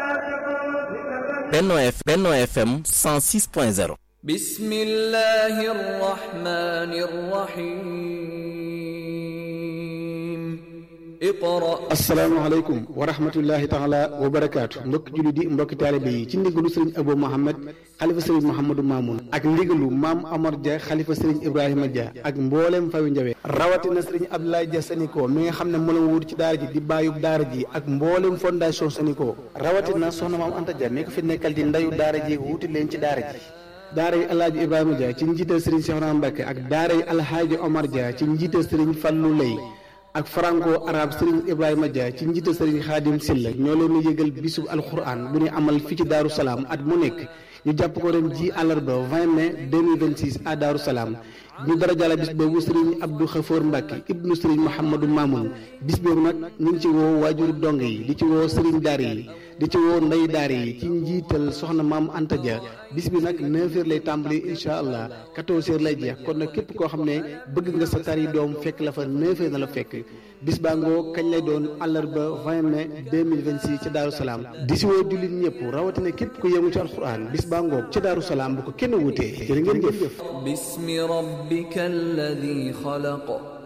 Benno FM 106.0. Bismillahir Rahmanir Rahim. asalaamaaleykum wa rahmatullahi taala wa barakaatu mbokki julli di mbokki taalibe yi ci ndigalu sëriñ Abou Mohamed xalifa sëriñ Mouhamadou Mamoun ak ndigalu maam Amar Dia xalifa sëriñ Ibrahima Dia ak mbooleem fawi njawe rawatina sëriñ Abdoulaye Dia Saniko mi nga xam ne moo la wut ci daara ji di bàyyub daara ji ak mbooleem fondation Saniko rawatina soxna maam Anta Dia mi ko fi nekkal di ndayu daara ji wuti leen ci daara ji daara yi alhaaji Ibrahima Dia ci njiital sëriñ Cheikhouna Mbacké ak daara yi alhaaji Omar Dia ci njiital sëriñ Fallou Lay ak franco arabe Serigne Ibrahima Dia ci njiital Serigne Khadim Silla ñoo leen di yëgal bisub alquran bu ñu amal fii ci Daaru Salaam at mu nekk ñu jàpp ko ren ji àllarba 20 mai 2026 à Daaru Salaam ñu dara jàlla bis boobu Serigne Abdou Khafour Mbacke ibnu Serigne Mouhamadou Mamoun bis boobu nag ñu ngi ci woo waajuru dong yi di ci woo Serigne daara yi di ci woo ndey daara yi ci njiital soxna maam Anta Dia bis bi nag 9h lay tàmbali incha allah 14h lay jeex kon nag képp koo xam ne bëgg nga sa tari doom fekk la fa 9h na la fekk bis baa ngoo kañ lay doon àllarba 20 mai 2026 ca Daaru Salaam di si woo jullit ñëpp rawatina képp ku yëngu ci alxuraan bis baa ngoo ca Daaru Salaam bu ko kenn wutee jërë ngeen jëf. Bismi rabbika alladi xalaq